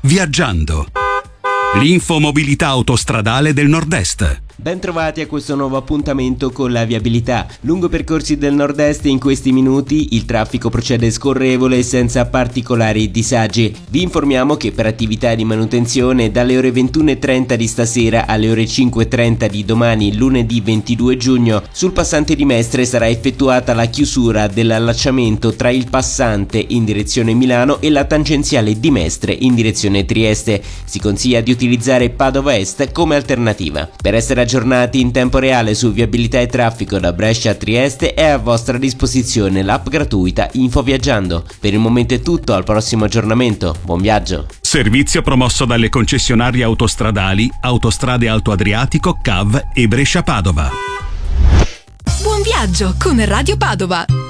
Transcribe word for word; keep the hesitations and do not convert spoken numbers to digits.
Viaggiando. L'infomobilità autostradale del Nord-Est. Ben trovati a questo nuovo appuntamento con la viabilità. Lungo percorsi del nord-est in questi minuti il traffico procede scorrevole e senza particolari disagi. Vi informiamo che per attività di manutenzione dalle ore ventuno e trenta di stasera alle ore cinque e trenta di domani, lunedì ventidue giugno, sul passante di Mestre sarà effettuata la chiusura dell'allacciamento tra il passante in direzione Milano e la tangenziale di Mestre in direzione Trieste. Si consiglia di utilizzare Padova Est come alternativa. Per essere aggiornati in tempo reale su viabilità e traffico da Brescia a Trieste è a vostra disposizione l'app gratuita Info Viaggiando. Per il momento è tutto, al prossimo aggiornamento. Buon viaggio. Servizio promosso dalle concessionarie autostradali Autostrade Alto Adriatico, C A V e Brescia Padova. Buon viaggio con Radio Padova.